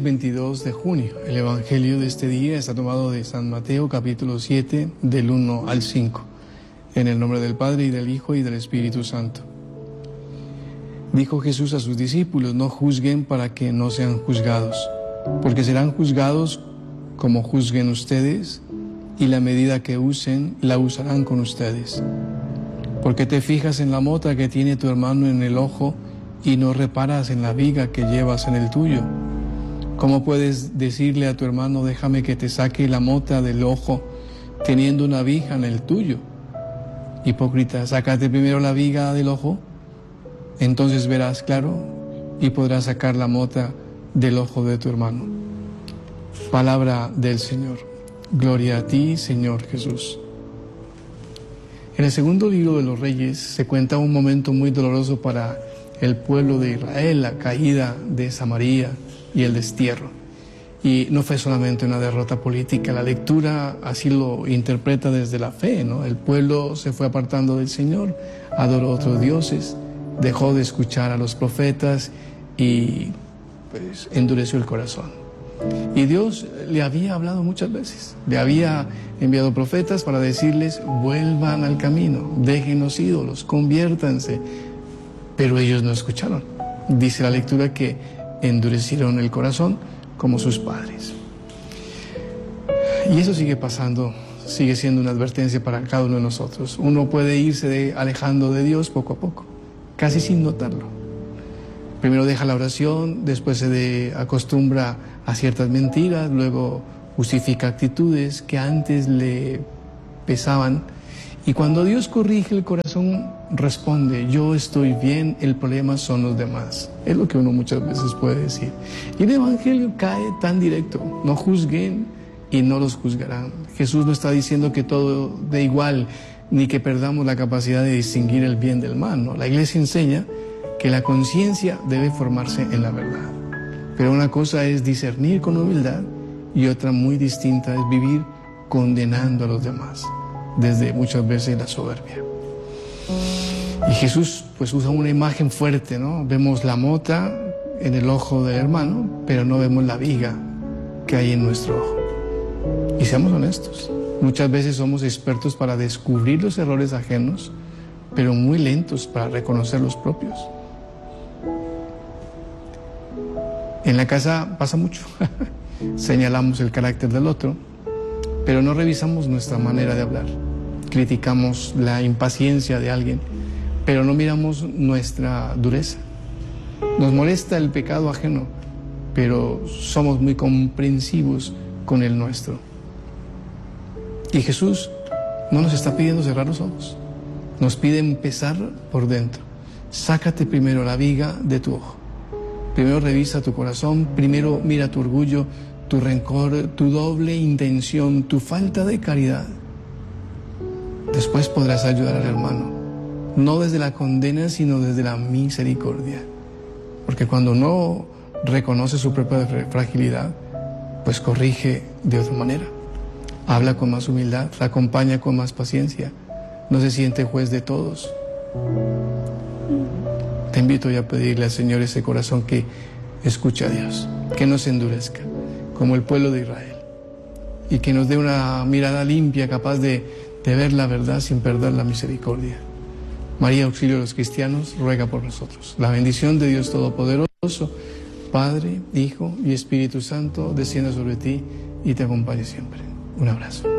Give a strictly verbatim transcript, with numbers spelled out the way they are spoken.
veintidós de junio. El Evangelio de este día está tomado de San Mateo, capítulo siete, del uno al cinco. En el nombre del Padre, y del Hijo, y del Espíritu Santo. Dijo Jesús a sus discípulos: no juzguen para que no sean juzgados, porque serán juzgados como juzguen ustedes, y la medida que usen, la usarán con ustedes. Porque te fijas en la mota que tiene tu hermano en el ojo, y no reparas en la viga que llevas en el tuyo. ¿Cómo puedes decirle a tu hermano: déjame que te saque la mota del ojo, teniendo una viga en el tuyo? Hipócrita, sácate primero la viga del ojo, entonces verás claro y podrás sacar la mota del ojo de tu hermano. Palabra del Señor. Gloria a ti, Señor Jesús. En el segundo libro de los Reyes se cuenta un momento muy doloroso para el pueblo de Israel, la caída de Samaria y el destierro. Y no fue solamente una derrota política, la lectura así lo interpreta desde la fe, ¿no? El pueblo se fue apartando del Señor, adoró a otros dioses, dejó de escuchar a los profetas y pues endureció el corazón. Y Dios le había hablado muchas veces, le había enviado profetas para decirles: vuelvan al camino, dejen los ídolos, conviértanse. Pero ellos no escucharon. Dice la lectura que endurecieron el corazón como sus padres. Y eso sigue pasando, sigue siendo una advertencia para cada uno de nosotros. Uno puede irse de, alejando de Dios poco a poco, casi sin notarlo. Primero deja la oración, después se de, acostumbra a ciertas mentiras, luego justifica actitudes que antes le pesaban. Y cuando Dios corrige el corazón, responde: yo estoy bien, el problema son los demás. Es lo que uno muchas veces puede decir. Y el Evangelio cae tan directo: no juzguen y no los juzgarán. Jesús no está diciendo que todo de igual, ni que perdamos la capacidad de distinguir el bien del mal, ¿no? La Iglesia enseña que la conciencia debe formarse en la verdad. Pero una cosa es discernir con humildad y otra muy distinta es vivir condenando a los demás, desde muchas veces la soberbia. Y Jesús pues usa una imagen fuerte, ¿no? Vemos la mota en el ojo del hermano, pero no vemos la viga que hay en nuestro ojo. Y seamos honestos, muchas veces somos expertos para descubrir los errores ajenos, pero muy lentos para reconocer los propios. En la casa pasa mucho. Señalamos el carácter del otro, pero no revisamos nuestra manera de hablar. Criticamos la impaciencia de alguien, pero no miramos nuestra dureza. Nos molesta el pecado ajeno, pero somos muy comprensivos con el nuestro. Y Jesús no nos está pidiendo cerrar los ojos, nos pide empezar por dentro. Sácate primero la viga de tu ojo. Primero revisa tu corazón, primero mira tu orgullo, tu rencor, tu doble intención, tu falta de caridad. Después podrás ayudar al hermano, no desde la condena, sino desde la misericordia. Porque cuando no reconoce su propia fragilidad, pues corrige de otra manera. Habla con más humildad, acompaña con más paciencia, no se siente juez de todos. Te invito ya a pedirle al Señor ese corazón que escuche a Dios, que no se endurezca, como el pueblo de Israel, y que nos dé una mirada limpia, capaz de, de ver la verdad sin perder la misericordia. María, auxilio de los cristianos, ruega por nosotros. La bendición de Dios Todopoderoso, Padre, Hijo y Espíritu Santo, descienda sobre ti y te acompañe siempre. Un abrazo.